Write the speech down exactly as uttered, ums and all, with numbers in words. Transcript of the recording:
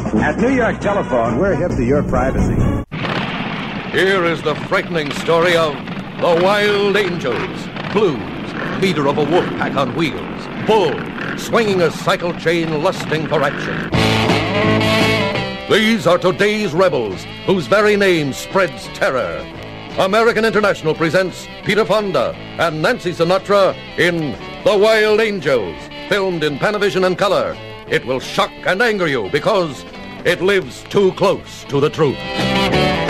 At New York Telephone, we're hip to your privacy. Here is the frightening story of the Wild Angels. Blues, leader of a wolf pack on wheels. Bull, swinging a cycle chain, lusting for action. These are today's rebels, whose very name spreads terror. American International presents Peter Fonda and Nancy Sinatra in The Wild Angels, filmed in Panavision and color. It will shock and anger you because it lives too close to the truth.